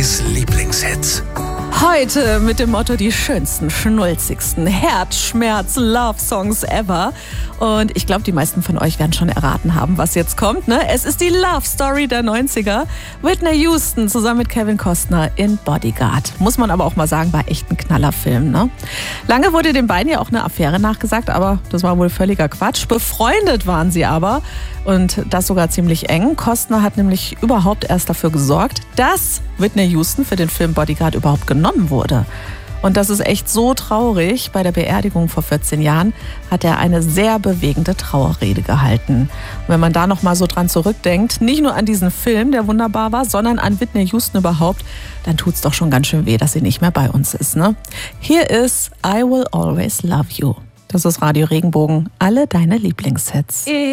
Andres Lieblingshits. Heute mit dem Motto die schönsten, schnulzigsten Herzschmerz-Love-Songs ever. Und ich glaube, die meisten von euch werden schon erraten haben, was jetzt kommt. Ne? Es ist die Love-Story der 90er. Whitney Houston zusammen mit Kevin Costner in Bodyguard. Muss man aber auch mal sagen, war echt ein Knallerfilm. Ne? Lange wurde den beiden ja auch eine Affäre nachgesagt, aber das war wohl völliger Quatsch. Befreundet waren sie aber und das sogar ziemlich eng. Costner hat nämlich überhaupt erst dafür gesorgt, dass Whitney Houston für den Film Bodyguard überhaupt genommen wurde. Und das ist echt so traurig. Bei der Beerdigung vor 14 Jahren hat er eine sehr bewegende Trauerrede gehalten. Und wenn man da noch mal so dran zurückdenkt, nicht nur an diesen Film, der wunderbar war, sondern an Whitney Houston überhaupt, dann tut's doch schon ganz schön weh, dass sie nicht mehr bei uns ist. Ne? Hier ist I Will Always Love You. Das ist Radio Regenbogen, alle deine Lieblingshits.